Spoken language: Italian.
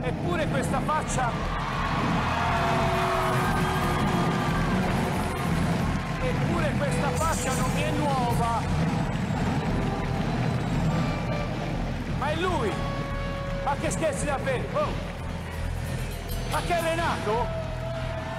Eppure questa faccia... Eppure questa faccia non mi è nuova. Ma è lui! Ma che scherzi davvero! Oh. Ma che è Renato?